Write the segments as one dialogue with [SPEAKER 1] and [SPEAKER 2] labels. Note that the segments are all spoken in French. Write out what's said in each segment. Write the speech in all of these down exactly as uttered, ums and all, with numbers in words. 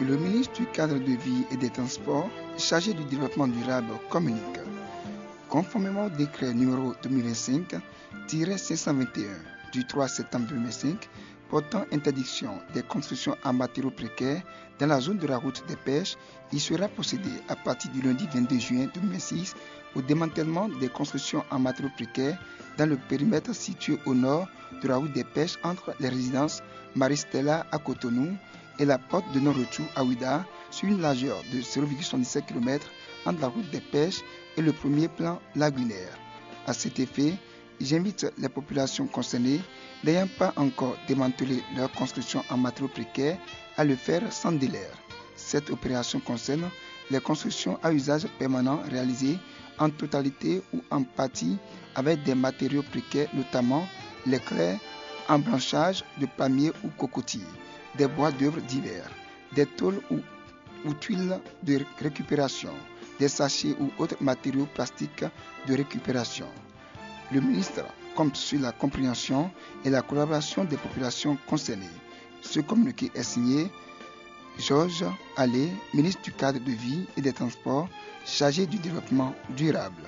[SPEAKER 1] Le ministre du Cadre de vie et des Transports, chargé du développement durable, communique. Conformément au décret numéro deux mille vingt-cinq tiret cinq cent vingt et un du trois septembre deux mille vingt-cinq portant interdiction des constructions en matériaux précaires dans la zone de la route des pêches, il sera procédé à partir du lundi vingt-deux juin deux mille vingt-six au démantèlement des constructions en matériaux précaires dans le périmètre situé au nord de la route des pêches entre les résidences Maristella à Cotonou et la porte de non-retour à Ouida sur une largeur de zéro virgule soixante-dix-sept kilomètres entre la route des pêches et le premier plan lagunaire. À cet effet, j'invite les populations concernées n'ayant pas encore démantelé leur construction en matériaux précaires à le faire sans délai. Cette opération concerne les constructions à usage permanent réalisées en totalité ou en partie avec des matériaux précaires, notamment les clairs en branchage de palmiers ou cocotiers, des bois d'œuvre divers, des tôles ou, ou tuiles de récupération, des sachets ou autres matériaux plastiques de récupération. Le ministre compte sur la compréhension et la collaboration des populations concernées. Ce communiqué est signé Georges Allais, ministre du Cadre de vie et des Transports, chargé du développement durable.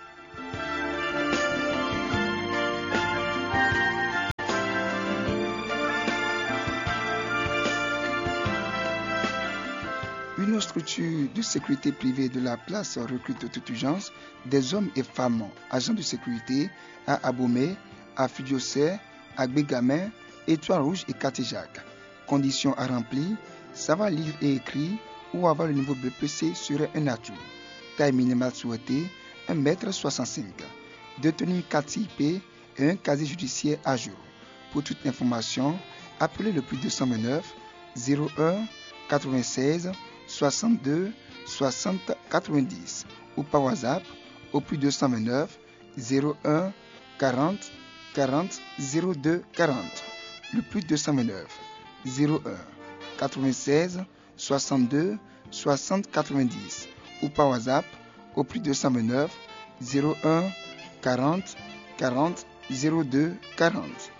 [SPEAKER 1] Une structure de sécurité privée de la place recrute de toute urgence des hommes et femmes agents de sécurité à Abomey, à Fidiocé, à Bégamin, Étoile Rouge et Quartier-Jacques. Conditions à remplir, savoir lire et écrire ou avoir le niveau B P C serait un atout. Taille minimale souhaitée, un mètre soixante-cinq. Détenir quatre I P et un casier judiciaire à jour. Pour toute information, appelez le plus deux cent vingt-neuf zéro un quatre-vingt-seize soixante-deux soixante quatre-vingt-dix ou par WhatsApp au plus deux cent vingt-neuf zéro un quarante quarante zéro deux quarante. Le plus deux cent vingt-neuf zéro un quatre-vingt-seize soixante-deux soixante quatre-vingt-dix ou par WhatsApp au plus deux cent vingt-neuf zéro un quarante quarante zéro deux quarante.